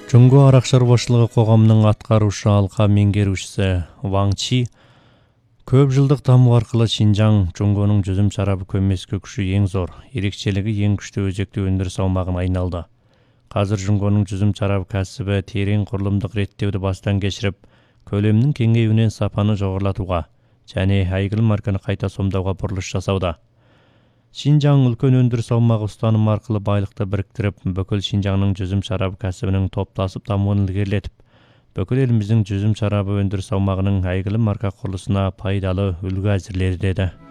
Жөнгө арак шаруашылыгы коомунун аткаруучу алка меңгерүүчүсү Ваң Чи көп жылдык дамуу аркылуу Шинжаң Жөнгөнүн жүзүм чарабы көммескө күчү эң зор, эрекчелиги эң күчтүү өзөктүү өндүрүш аумагына айналды. Азыр Жөнгөнүн жүзүм чарабы касыбы терең курулумдук реттөөдү баштан кечирип, көлөмүнүн кеңейүүнүн сапаны жогорулатууга және айгыл марканы кайта сомдоого бурулуш жасауда. Шинжаң үлкөн өндүрүш аумагы устанымы аркылуу байлыкты бириктирип, бүкүл Шинжаңдын жүзүм чарабы касыбынын топташып дамуун илгерилетип, бүкүл элибиздин жүзүм чарабы өндүрүш аумагынын айгыл марка курулушуна пайдалуу үлгү азирледи деди.